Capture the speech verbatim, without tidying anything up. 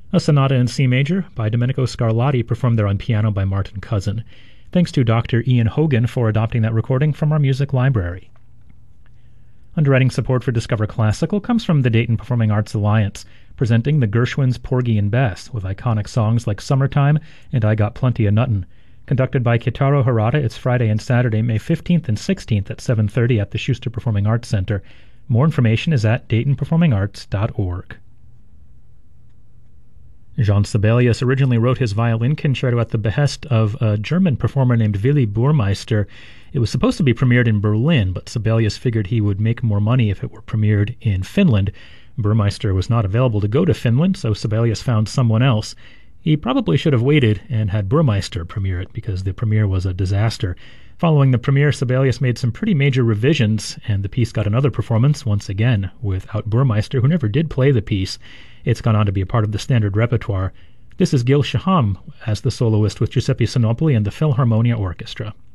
A sonata in C major by Domenico Scarlatti, performed there on piano by Martin Cousin. Thanks to Doctor Ian Hogan for adopting that recording from our music library. Underwriting support for Discover Classical comes from the Dayton Performing Arts Alliance, presenting the Gershwins Porgy and Bess with iconic songs like Summertime and I Got Plenty of Nuttin'. Conducted by Kitaro Harada, it's Friday and Saturday, May fifteenth and sixteenth at seven thirty at the Schuster Performing Arts Center. More information is at dayton performing arts dot org. Jean Sibelius originally wrote his violin concerto at the behest of a German performer named Willy Burmeister. It was supposed to be premiered in Berlin, but Sibelius figured he would make more money if it were premiered in Finland. Burmeister was not available to go to Finland, so Sibelius found someone else. He probably should have waited and had Burmeister premiere it, because the premiere was a disaster. Following the premiere, Sibelius made some pretty major revisions, and the piece got another performance, once again, without Burmeister, who never did play the piece. It's gone on to be a part of the standard repertoire. This is Gil Shaham as the soloist with Giuseppe Sinopoli and the Philharmonia Orchestra.